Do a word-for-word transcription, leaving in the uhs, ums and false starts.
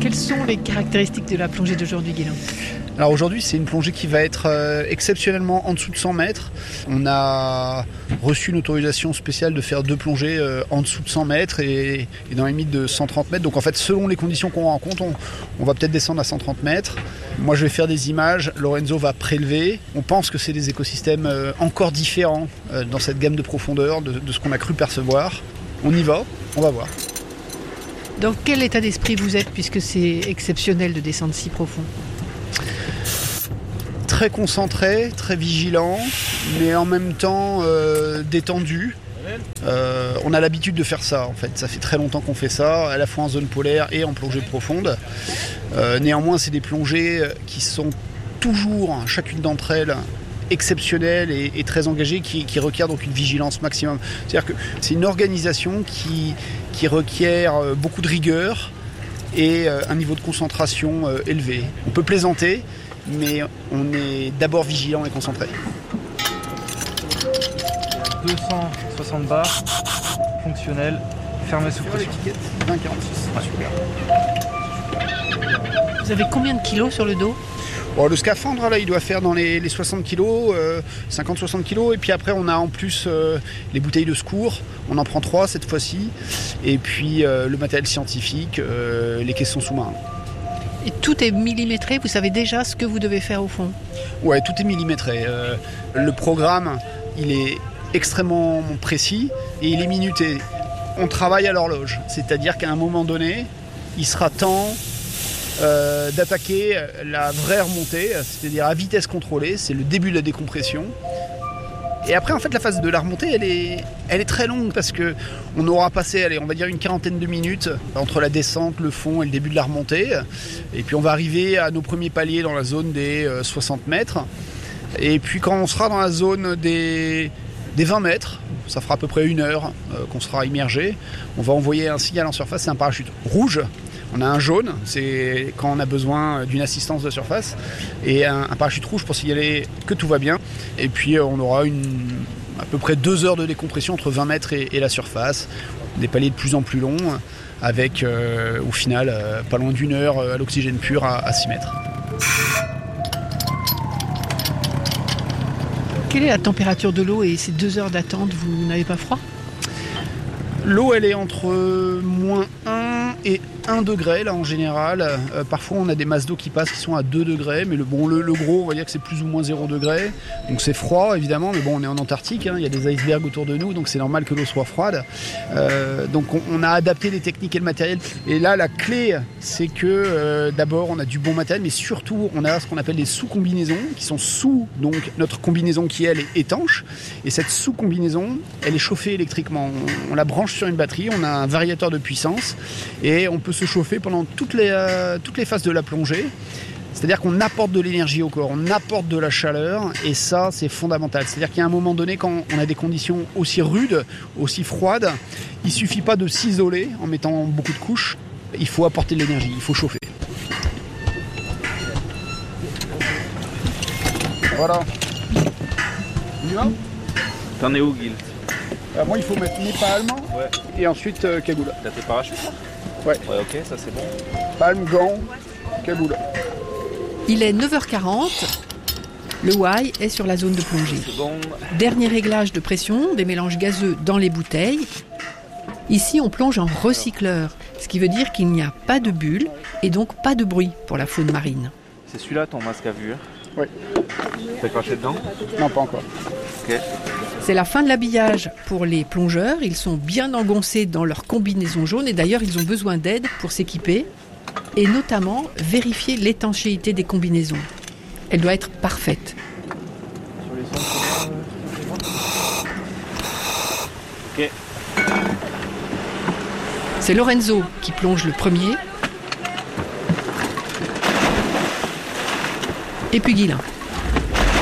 Quelles sont les caractéristiques de la plongée d'aujourd'hui, Guilain ? Alors aujourd'hui, c'est une plongée qui va être euh, exceptionnellement en dessous de cent mètres. On a reçu une autorisation spéciale de faire deux plongées euh, en dessous de cent mètres et, et dans les limites de cent trente mètres. Donc en fait, selon les conditions qu'on rencontre, on, on va peut-être descendre à cent trente mètres. Moi, je vais faire des images. Lorenzo va prélever. On pense que c'est des écosystèmes euh, encore différents euh, dans cette gamme de profondeur de, de ce qu'on a cru percevoir. On y va, on va voir. Dans quel état d'esprit vous êtes, puisque c'est exceptionnel de descendre si profond ? Très concentré, très vigilant, mais en même temps euh, détendu. Euh, on a l'habitude de faire ça en fait, ça fait très longtemps qu'on fait ça, à la fois en zone polaire et en plongée profonde. Euh, néanmoins, c'est des plongées qui sont toujours, chacune d'entre elles, exceptionnelles et, et très engagées, qui, qui requièrent donc une vigilance maximum. C'est-à-dire que c'est une organisation qui, qui requiert beaucoup de rigueur et un niveau de concentration élevé. On peut plaisanter, mais on est d'abord vigilant et concentré. deux cent soixante bars, fonctionnel, fermé sous pression. vingt quarante-six, ouais. Super. Vous avez combien de kilos sur le dos ? Bon, le scaphandre, là, il doit faire dans les, les soixante kilos, euh, cinquante à soixante kilos. Et puis après, on a en plus euh, les bouteilles de secours. On en prend trois cette fois-ci. Et puis euh, le matériel scientifique, euh, les caissons sous-marins. Et tout est millimétré, vous savez déjà ce que vous devez faire au fond ? Ouais, tout est millimétré. Euh, le programme, il est extrêmement précis et il est minuté. On travaille à l'horloge, c'est-à-dire qu'à un moment donné, il sera temps euh, d'attaquer la vraie remontée, c'est-à-dire à vitesse contrôlée, c'est le début de la décompression. Et après, en fait, la phase de la remontée, elle est, elle est très longue parce que on aura passé, allez, on va dire une quarantaine de minutes entre la descente, le fond et le début de la remontée. Et puis, on va arriver à nos premiers paliers dans la zone des euh, soixante mètres. Et puis, quand on sera dans la zone des, des vingt mètres, ça fera à peu près une heure euh, qu'on sera immergé, on va envoyer un signal en surface, c'est un parachute rouge. On a un jaune, c'est quand on a besoin d'une assistance de surface, et un, un parachute rouge pour signaler que tout va bien. Et puis on aura une, à peu près deux heures de décompression entre vingt mètres et, et la surface, des paliers de plus en plus longs, avec euh, au final euh, pas loin d'une heure à l'oxygène pur à, à six mètres. Quelle est la température de l'eau et ces deux heures d'attente, vous n'avez pas froid ? L'eau, elle est entre moins un et un degré là en général. Euh, parfois on a des masses d'eau qui passent qui sont à deux degrés, mais le, bon, le, le gros on va dire que c'est plus ou moins zéro degré. Donc c'est froid évidemment, mais bon on est en Antarctique, hein, il y a des icebergs autour de nous, donc c'est normal que l'eau soit froide. Euh, donc on, on a adapté les techniques et le matériel. Et là la clé c'est que euh, d'abord on a du bon matériel, mais surtout on a ce qu'on appelle des sous-combinaisons qui sont sous donc notre combinaison qui elle est étanche. Et cette sous-combinaison elle est chauffée électriquement. On, on la branche sur une batterie, on a un variateur de puissance et on peut se chauffer pendant toutes les, euh, toutes les phases de la plongée. C'est-à-dire qu'on apporte de l'énergie au corps, on apporte de la chaleur et ça c'est fondamental. C'est-à-dire qu'il y a un moment donné quand on a des conditions aussi rudes, aussi froides, il ne suffit pas de s'isoler en mettant beaucoup de couches, il faut apporter de l'énergie, il faut chauffer. Voilà. On y va ? T'en es où, Guil ? Alors moi il faut mettre mes palmes ouais. Et ensuite euh, cagoule. T'as tes parachutes ? Ouais. Ouais, ok, ça c'est bon. Palme, gants, cagoule. Il est neuf heures quarante. Le Y est sur la zone de plongée. C'est bon. Dernier réglage de pression, des mélanges gazeux dans les bouteilles. Ici, on plonge en recycleur, ce qui veut dire qu'il n'y a pas de bulles et donc pas de bruit pour la faune marine. C'est celui-là ton masque à vue ? Oui. T'as craché dedans ? Non, pas encore. Ok. C'est la fin de l'habillage pour les plongeurs. Ils sont bien engoncés dans leur combinaison jaune et d'ailleurs, ils ont besoin d'aide pour s'équiper et notamment vérifier l'étanchéité des combinaisons. Elle doit être parfaite. Sur les sons, c'est bon. Ok. C'est Lorenzo qui plonge le premier. Et puis Guilain.